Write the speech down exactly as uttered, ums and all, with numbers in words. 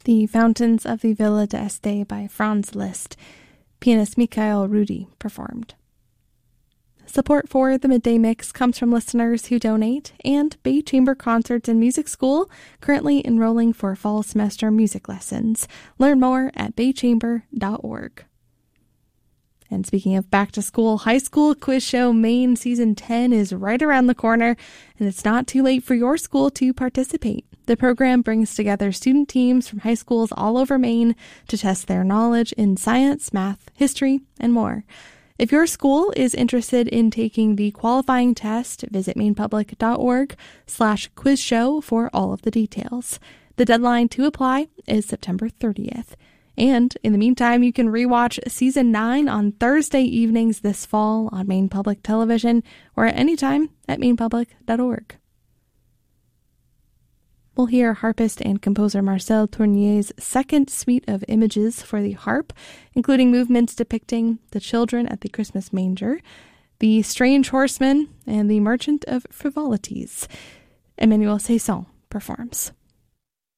The Fountains of the Villa d'Este by Franz Liszt. Pianist Mikhail Rudi performed. Support for the Midday Mix comes from listeners who donate, and Bay Chamber Concerts and Music School, currently enrolling for fall semester music lessons. Learn more at bay chamber dot org. And speaking of back to school, High School Quiz Show Maine Season ten is right around the corner, and it's not too late for your school to participate. The program brings together student teams from high schools all over Maine to test their knowledge in science, math, history, and more. If your school is interested in taking the qualifying test, visit mainepublic dot org slash quiz show for all of the details. The deadline to apply is September thirtieth. And in the meantime, you can rewatch Season nine on Thursday evenings this fall on Maine Public Television or at any time at maine public dot org. We'll hear harpist and composer Marcel Tournier's second suite of images for the harp, including movements depicting the children at the Christmas manger, the strange horseman, and the merchant of frivolities. Emmanuel Saison performs.